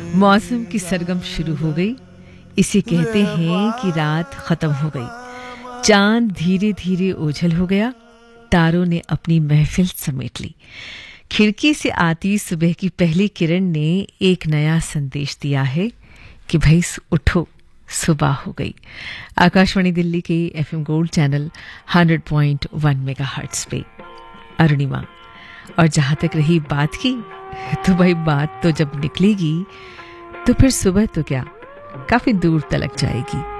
मौसम की सरगम शुरू हो गई। इसे कहते हैं कि रात खत्म हो गई। चांद धीरे धीरे ओझल हो गया। तारों ने अपनी महफिल समेट ली। खिड़की से आती सुबह की पहली किरण ने एक नया संदेश दिया है कि भाई उठो, सुबह हो गई। आकाशवाणी दिल्ली के एफएम गोल्ड चैनल 100.1 मेगाहर्ट्ज पे अरुणिमा। और जहां तक रही बात की, तो भाई बात तो जब निकलेगी तो फिर सुबह तो क्या, काफी दूर तलक जाएगी।